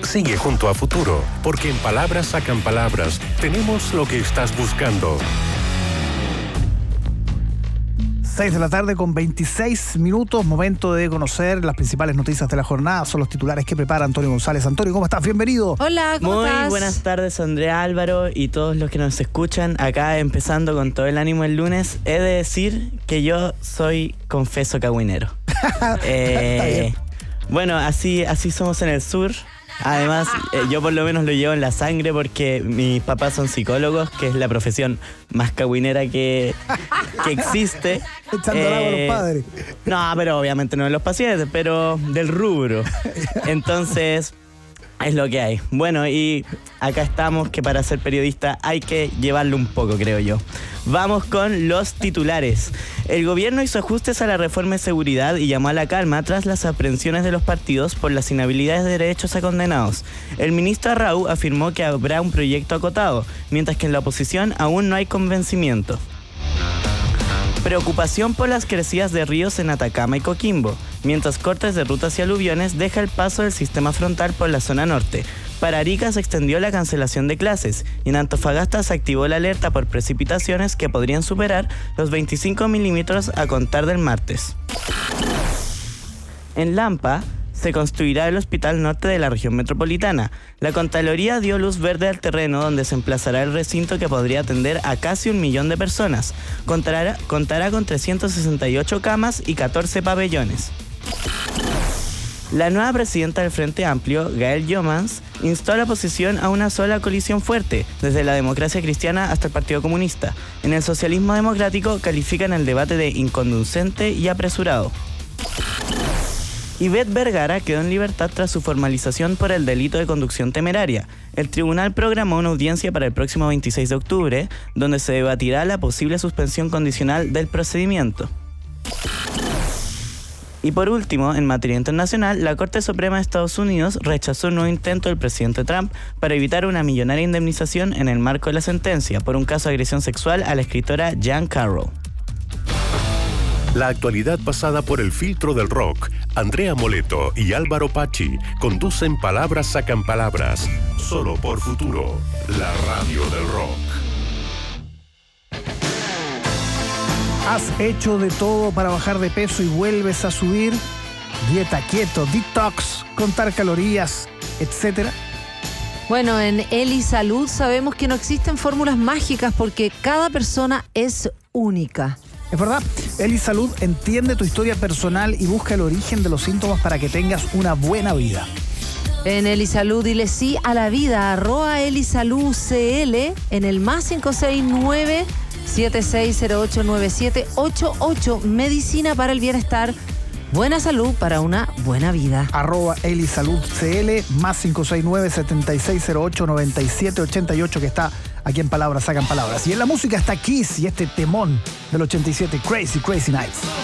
Sigue junto a Futuro, porque en Palabras Sacan Palabras tenemos lo que estás buscando. 6 de la tarde con 26 minutos, momento de conocer las principales noticias de la jornada. Son los titulares que prepara Antonio González. Antonio, ¿cómo estás? Bienvenido. Hola, ¿cómo estás? Muy buenas tardes, Andrea, Álvaro y todos los que nos escuchan. Acá empezando con todo el ánimo el lunes, he de decir que yo soy, confeso, cagüinero. Bueno, así somos en el sur. Además, yo por lo menos lo llevo en la sangre porque mis papás son psicólogos, que es la profesión más cagüinera que existe. Echando el agua a los padres. No, pero obviamente no de los pacientes, pero del rubro. Entonces, es lo que hay. Bueno, y acá estamos, que para ser periodista hay que llevarlo un poco, creo yo. Vamos con los titulares. El gobierno hizo ajustes a la reforma de seguridad y llamó a la calma tras las aprehensiones de los partidos por las inhabilidades de derechos a condenados. El ministro Arrau afirmó que habrá un proyecto acotado, mientras que en la oposición aún no hay convencimiento. Preocupación por las crecidas de ríos en Atacama y Coquimbo, mientras cortes de rutas y aluviones deja el paso del sistema frontal por la zona norte. Para Arica se extendió la cancelación de clases y en Antofagasta se activó la alerta por precipitaciones que podrían superar los 25 milímetros a contar del martes. En Lampa se construirá el Hospital Norte de la región metropolitana. La Contraloría dio luz verde al terreno donde se emplazará el recinto que podría atender a casi 1 millón de personas. Contará con 368 camas y 14 pabellones. La nueva presidenta del Frente Amplio, Gael Jomans, instó a la oposición a una sola coalición fuerte, desde la Democracia Cristiana hasta el Partido Comunista. En el socialismo democrático califican el debate de inconducente y apresurado. Ivette Vergara quedó en libertad tras su formalización por el delito de conducción temeraria. El tribunal programó una audiencia para el próximo 26 de octubre, donde se debatirá la posible suspensión condicional del procedimiento. Y por último, en materia internacional, la Corte Suprema de Estados Unidos rechazó un nuevo intento del presidente Trump para evitar una millonaria indemnización en el marco de la sentencia por un caso de agresión sexual a la escritora Jan Carroll. La actualidad pasada por el filtro del rock. Andrea Moleto y Álvaro Pachi conducen Palabras Sacan Palabras, solo por Futuro, la radio del rock. ¿Has hecho de todo para bajar de peso y vuelves a subir? Dieta keto, detox, contar calorías, etcétera. Bueno, en Eli Salud sabemos que no existen fórmulas mágicas porque cada persona es única. Es verdad, Eli Salud entiende tu historia personal y busca el origen de los síntomas para que tengas una buena vida. En Eli Salud dile sí a la vida, @EliSaludCL en el +569 76089788. Medicina para el bienestar, buena salud para una buena vida. @EliSaludCL +569 76089788, que está aquí en Palabras Sacan Palabras. Y en la música está Kiss y este temón del 87, Crazy Crazy Nights.